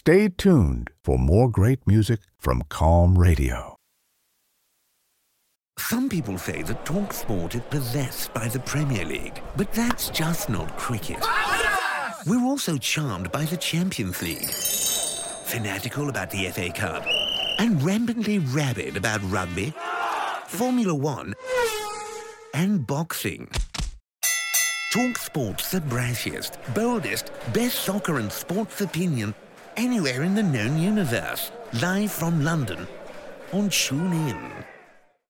Stay tuned for more great music from Calm Radio. Some people say that TalkSport is possessed by the Premier League, but that's just not cricket. We're also charmed by the Champions League, fanatical about the FA Cup, and rampantly rabid about rugby, Formula One, and boxing. TalkSport's the brassiest, boldest, best soccer and sports opinion anywhere in the known universe. Live from London on TuneIn.